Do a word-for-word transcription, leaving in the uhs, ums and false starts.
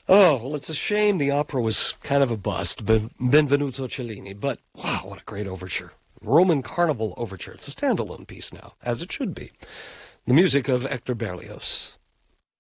Oh, well, it's a shame the opera was kind of a bust, Ben- Benvenuto Cellini, but wow, what a great overture. Roman Carnival Overture. It's a standalone piece now, as it should be. The music of Hector Berlioz.